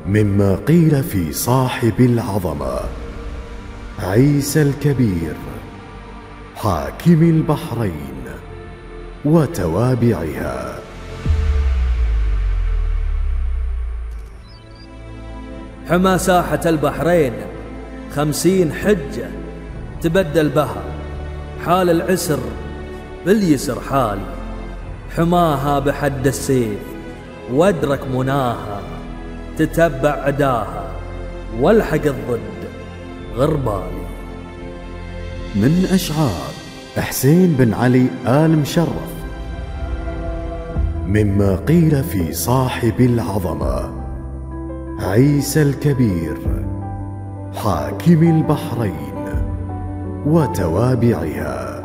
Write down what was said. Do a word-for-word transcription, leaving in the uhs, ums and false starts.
مما قيل في صاحب العظمة عيسى الكبير حاكم البحرين وتوابعها. حمى ساحة البحرين خمسين حجة تبدل بها، حال العسر باليسر حالي، حماها بحد السيف وادرك مناها، تتبع عداها والحق الضد غربالي. من أشعار حسين بن علي آل مشرف. مما قيل في صاحب العظمة عيسى الكبير حاكم البحرين وتوابعها.